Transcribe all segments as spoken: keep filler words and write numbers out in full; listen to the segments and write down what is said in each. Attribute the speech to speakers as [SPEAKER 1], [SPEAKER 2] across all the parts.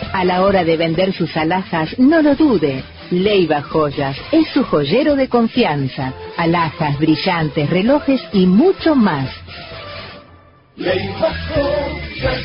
[SPEAKER 1] A la hora de vender sus alhajas, no lo dude. Leiva Joyas es su joyero de confianza. Alhajas, brillantes, relojes y mucho más.
[SPEAKER 2] Leiva Joyas.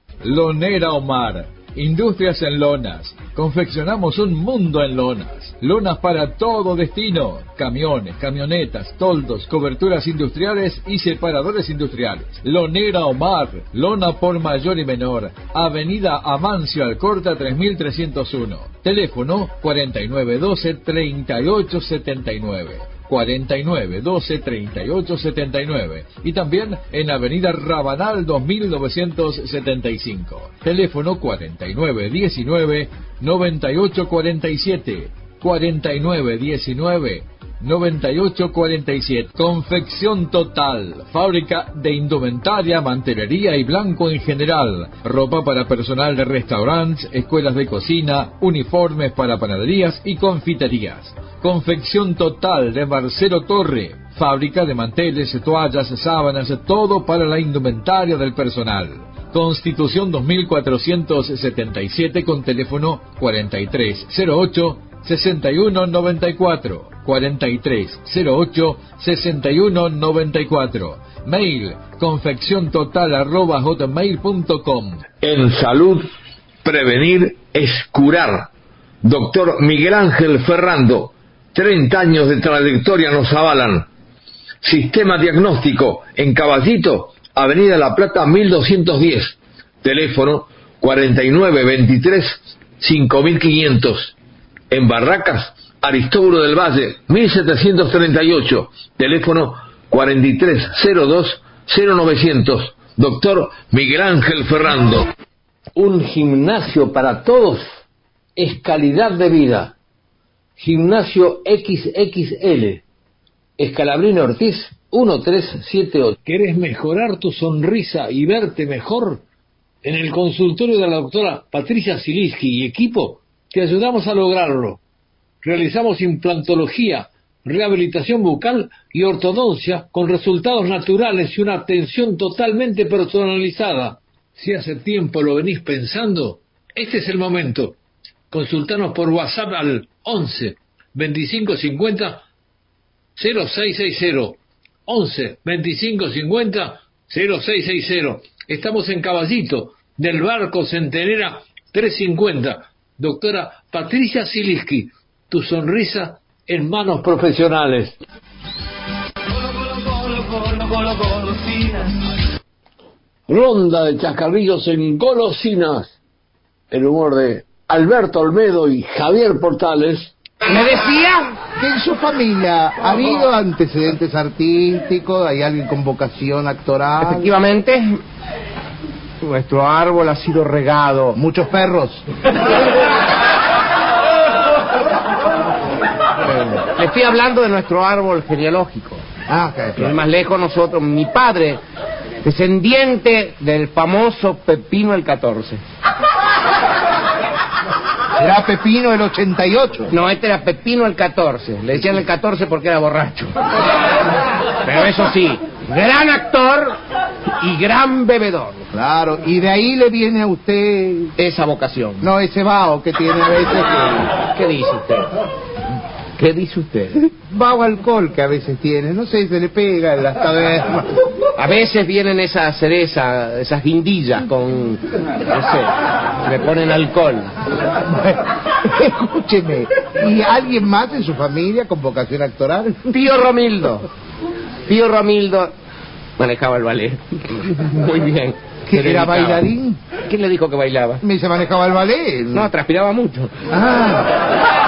[SPEAKER 3] Lonera Omar, Industrias en Lonas. Confeccionamos un mundo en lonas. Lonas para todo destino. Camiones, camionetas, toldos, coberturas industriales y separadores industriales. Lonera Omar, lona por mayor y menor. Avenida Amancio Alcorta tres mil trescientos uno. Teléfono cuarenta y nueve doce, treinta y ocho setenta y nueve. cuarenta y nueve doce, treinta y ocho setenta y nueve y también en Avenida Rabanal dos mil novecientos setenta y cinco. Teléfono cuarenta y nueve diecinueve, noventa y ocho cuarenta y siete. cuarenta y nueve diecinueve, noventa y ocho cuarenta y siete. Confección Total, fábrica de indumentaria, mantelería y blanco en general, ropa para personal de restaurantes, escuelas de cocina, uniformes para panaderías y confiterías. Confección Total de Marcelo Torre, fábrica de manteles, toallas, sábanas, todo para la indumentaria del personal. Constitución dos mil cuatrocientos setenta y siete con teléfono cuarenta y tres cero ocho, sesenta y uno noventa y cuatro, cuarenta y tres cero ocho, sesenta y uno noventa y cuatro. Mail confecciontotal arroba hotmail punto com.
[SPEAKER 4] En salud, prevenir es curar. Doctor Miguel Ángel Ferrando, treinta años de trayectoria nos avalan. Sistema diagnóstico en Caballito, Avenida La Plata mil doscientos diez. Teléfono cuarenta y nueve veintitrés, cinco mil quinientos. En Barracas, Aristóbulo del Valle mil setecientos treinta y ocho. Teléfono cuarenta y tres cero dos, cero novecientos. Doctor Miguel Ángel Ferrando. Un gimnasio para todos es calidad de vida. Gimnasio equis equis ele, Escalabrino Ortiz mil trescientos setenta y ocho.
[SPEAKER 5] ¿Querés mejorar tu sonrisa y verte mejor? En el consultorio de la doctora Patricia Ziliski y equipo te ayudamos a lograrlo. Realizamos implantología, rehabilitación bucal y ortodoncia con resultados naturales y una atención totalmente personalizada. Si hace tiempo lo venís pensando, este es el momento. Consultanos por WhatsApp al once, veinticinco cincuenta, cero seis sesenta. once, veinticinco cincuenta, cero seis sesenta. Estamos en Caballito, del Barco Centenera trescientos cincuenta. Doctora Patricia Ziliski, tu sonrisa en manos profesionales. Ronda de chascarrillos en golosinas. El humor de Alberto Olmedo y Javier Portales.
[SPEAKER 6] ¿Me decía?
[SPEAKER 7] Que en su familia ha habido antecedentes artísticos, hay alguien con vocación actoral.
[SPEAKER 6] Efectivamente, nuestro árbol ha sido regado.
[SPEAKER 7] Muchos perros.
[SPEAKER 6] Le estoy hablando de nuestro árbol genealógico.
[SPEAKER 7] Ah, ok.
[SPEAKER 6] Que es más lejos nosotros, mi padre, descendiente del famoso Pepino el catorce.
[SPEAKER 7] Era Pepino el ochenta y ocho.
[SPEAKER 6] No, este era Pepino el catorce. Le decían el catorce porque era borracho. Pero eso sí, gran actor y gran bebedor.
[SPEAKER 7] Claro, y de ahí le viene a usted
[SPEAKER 6] esa vocación.
[SPEAKER 7] No, ese vaho que tiene a veces que...
[SPEAKER 6] ¿Qué dice usted? ¿Qué dice usted?
[SPEAKER 7] Vaho alcohol que a veces tiene, no sé, se le pega en las tabernas.
[SPEAKER 6] A veces vienen esas cerezas, esas guindillas con, no sé, le ponen alcohol.
[SPEAKER 7] Escúcheme, ¿y alguien más en su familia con vocación actoral?
[SPEAKER 6] Tío Romildo. Tío Romildo manejaba el ballet. Muy bien.
[SPEAKER 7] ¿Que era bailarín?
[SPEAKER 6] ¿Quién le dijo que bailaba?
[SPEAKER 7] Me dice, manejaba el ballet.
[SPEAKER 6] No, transpiraba mucho.
[SPEAKER 7] Ah.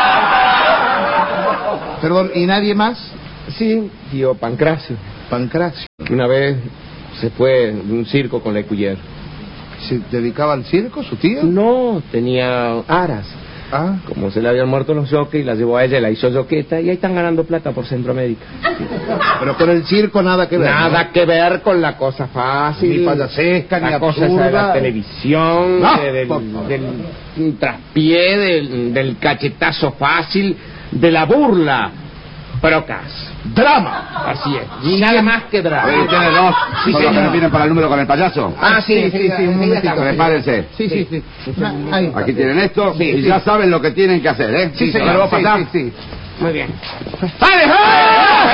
[SPEAKER 7] Perdón, ¿y nadie más?
[SPEAKER 6] Sí, tío Pancracio.
[SPEAKER 7] Pancracio.
[SPEAKER 6] Que una vez se fue de un circo con Lecuyer.
[SPEAKER 7] ¿Se dedicaba al circo, su tío?
[SPEAKER 6] No, tenía aras.
[SPEAKER 7] Ah.
[SPEAKER 6] Como se le habían muerto los jockeys, la llevó a ella y la hizo yoqueta, y ahí están ganando plata por Centroamérica.
[SPEAKER 7] Pero con el circo nada que ver.
[SPEAKER 6] Nada ¿no? que ver con la cosa fácil.
[SPEAKER 7] Ni payasesca, ni
[SPEAKER 6] la cosa
[SPEAKER 7] absurda.
[SPEAKER 6] Esa de la televisión,
[SPEAKER 7] no,
[SPEAKER 6] de, del, del traspié, del, del cachetazo fácil, de la burla. Procas.
[SPEAKER 7] Drama.
[SPEAKER 6] Así es. Nada más que
[SPEAKER 2] A ver,
[SPEAKER 6] drama.
[SPEAKER 2] ustedes dos,
[SPEAKER 6] Sí,
[SPEAKER 2] son los que
[SPEAKER 6] señor.
[SPEAKER 2] me vienen para el número con el payaso.
[SPEAKER 6] Ah, sí,
[SPEAKER 7] sí, sí, un momentito.
[SPEAKER 2] Prepárense.
[SPEAKER 7] Sí, sí, sí. Ahí.
[SPEAKER 2] Aquí tienen esto
[SPEAKER 6] Sí,
[SPEAKER 2] y
[SPEAKER 6] sí.
[SPEAKER 2] ya saben lo que tienen que hacer, ¿eh?
[SPEAKER 7] Sí,
[SPEAKER 2] A ver,
[SPEAKER 7] señor.
[SPEAKER 2] ¿vos
[SPEAKER 7] Sí,
[SPEAKER 2] pasás?
[SPEAKER 7] sí, sí.
[SPEAKER 6] Muy bien.
[SPEAKER 2] ¡Dale!